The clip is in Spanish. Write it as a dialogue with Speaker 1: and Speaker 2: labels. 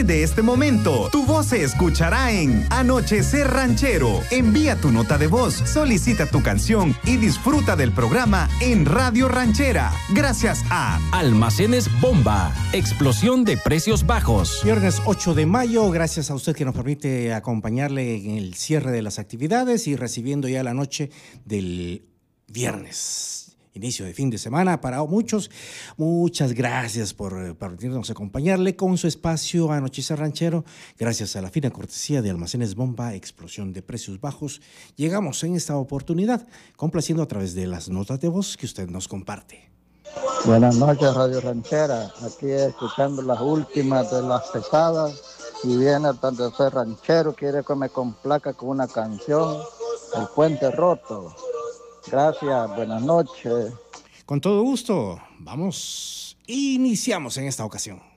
Speaker 1: de este momento, tu voz se escuchará en Anochecer Ranchero. Envía tu nota de voz, solicita tu canción y disfruta del programa en Radio Ranchera. Gracias a
Speaker 2: Almacenes Bomba, explosión de precios bajos.
Speaker 3: Viernes 8 de mayo, gracias a usted que nos permite acompañarle en el cierre de las actividades y recibiendo ya la noche del viernes. Inicio de fin de semana para muchos. Muchas gracias por permitirnos acompañarle con su espacio Anochecer Ranchero. Gracias a la fina cortesía de Almacenes Bomba, explosión de precios bajos, llegamos en esta oportunidad complaciendo a través de las notas de voz que usted nos comparte.
Speaker 4: Buenas noches, Radio Ranchera. Aquí escuchando las últimas de las pesadas y viene el Anochecer Ranchero, quiere que me complaca con una canción, El Puente Roto. Gracias, buenas noches.
Speaker 3: Con todo gusto, vamos, iniciamos en esta ocasión.